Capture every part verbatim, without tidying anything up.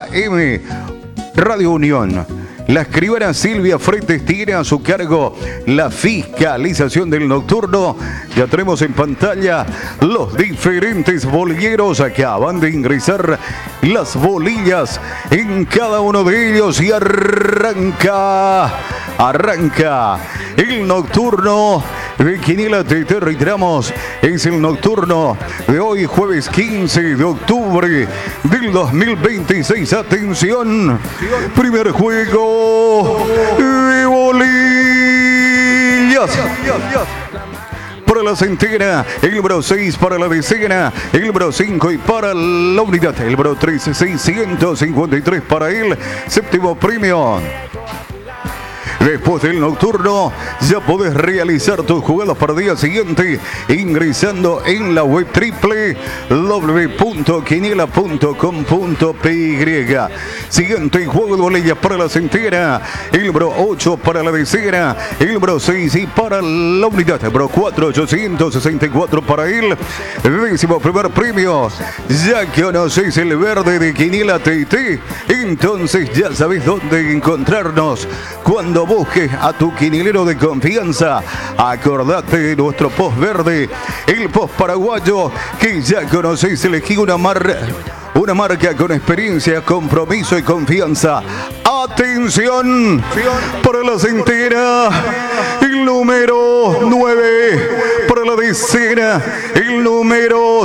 M, Radio Unión. La escribana Silvia Freites tiene a su cargo la fiscalización del nocturno. Ya tenemos en pantalla los diferentes bolilleros. Acaban de ingresar las bolillas en cada uno de ellos y arranca, arranca el nocturno de Quiniela T T. Reiteramos, es el nocturno de hoy, jueves quince de octubre del dos mil veintiséis. Atención, primer juego de bolillas. Para la centena, el número seis para la decena, el número cinco y para la unidad, el número tres, seiscientos cincuenta y tres para el séptimo premio. Después del nocturno, ya podés realizar tus jugadas para el día siguiente ingresando en la web doble u doble u doble u punto quiniela punto com punto p y. Siguiente juego de bolillas para la centena, el número ocho para la decena, el número seis y para la unidad, el número cuatro, ochocientos sesenta y cuatro para el décimo primer premio. Ya conoces el verde de Quiniela T T, entonces ya sabes dónde encontrarnos cuando busques a tu quinilero de confianza. Acordate de nuestro post verde, el post paraguayo que ya conoces. Elegí una, mar, una marca con experiencia, compromiso y confianza. Atención para la centena, el número nueve, para la decena, el número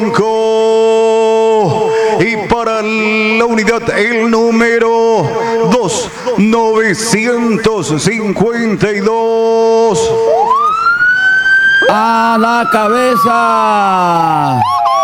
cinco y para la unidad, el número dos, novecientos cincuenta y dos. A la cabeza.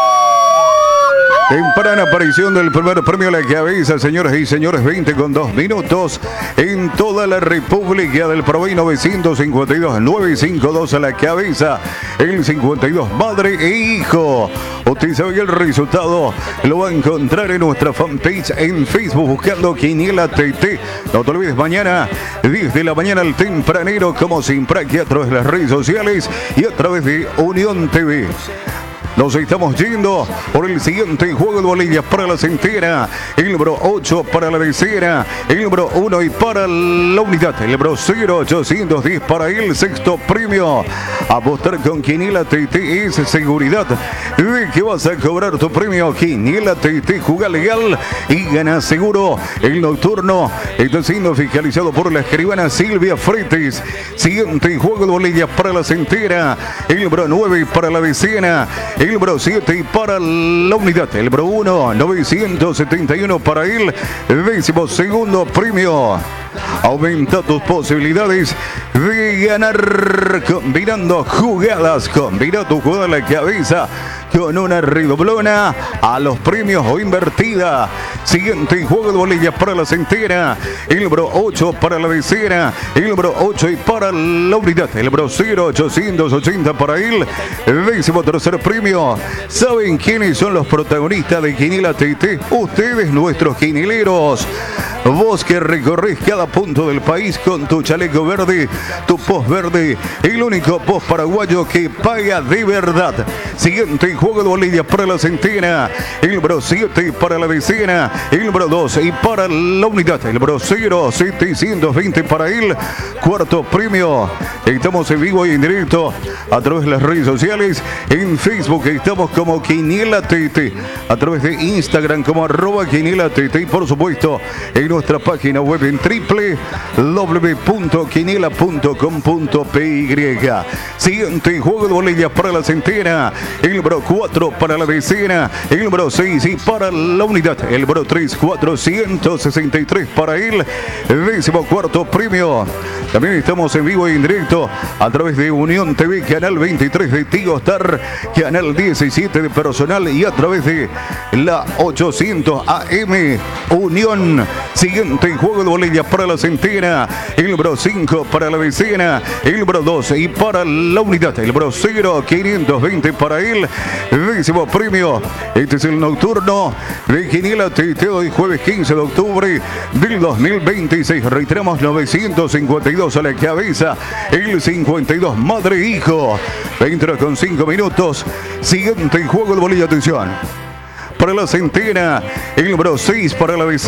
Temprana aparición del primer premio a la cabeza, señoras y señores, veinte con dos minutos en toda la República del Paraguay. Novecientos cincuenta y dos, novecientos cincuenta y dos a la cabeza, el cincuenta y dos, madre e hijo. Usted sabe el resultado, lo va a encontrar en nuestra fanpage en Facebook buscando Quiniela T T. No te olvides, mañana diez de la mañana al tempranero, como siempre, aquí a través de las redes sociales y a través de Unión T V. Nos estamos yendo por el siguiente juego de bolillas para la centena, el número ocho para la decena, el número uno y para la unidad, el número cero ochocientos diez para el sexto premio. Apostar con Quiniela T T es seguridad de que vas a cobrar tu premio. Quiniela T T, juega legal y gana seguro. El nocturno está siendo fiscalizado por la escribana Silvia Freites. Siguiente juego de bolillas para la centena, el número nueve para la decena, el número siete y para la unidad, el número uno, novecientos setenta y uno para el décimo segundo premio. Aumenta tus posibilidades de ganar combinando jugadas. Combina tu jugada a la cabeza con una redoblona a los premios o invertida. Siguiente juego de bolillas para la centena, el número ocho para la decena, el número ocho y para la unidad, el número cero ochocientos ochenta para el décimo tercer premio. ¿Saben quiénes son los protagonistas de Quiniela T T? Ustedes, nuestros quinileros. Vos que recorres cada punto del país con tu chaleco verde, tu post verde, el único post paraguayo que paga de verdad. Siguiente juego de bolillas para la centena, el número siete para la decena, el número dos y para la unidad, el número cero setecientos veinte para el cuarto premio. Estamos en vivo y en directo a través de las redes sociales. En Facebook estamos como Quiniela T T, a través de Instagram como arroba Quiniela T T y por supuesto en nuestra página web en doble u doble u doble u punto quiniela punto com punto p y. Siguiente juego de bolillas para la centena, el número cuatro para la decena, el número seis y para la unidad, el número tres, cuatrocientos sesenta y tres para el décimo cuarto premio. También estamos en vivo y en directo a través de Unión T V, canal veintitrés de Tigo Star, canal diecisiete de Personal y a través de la ochocientos A M Unión. Siguiente juego de bolillas para la centena, el número cinco para la decena, el número dos y para la unidad, el número cero quinientos veinte para el décimo premio. Este es el nocturno de Quiniela T T hoy jueves quince de octubre del dos mil veintiséis. Reiteramos, novecientos cincuenta y dos a la cabeza, el cincuenta y dos madre e hijo. veinte con cinco minutos. Siguiente juego de bolilla, atención. Para la centena, el número seis para la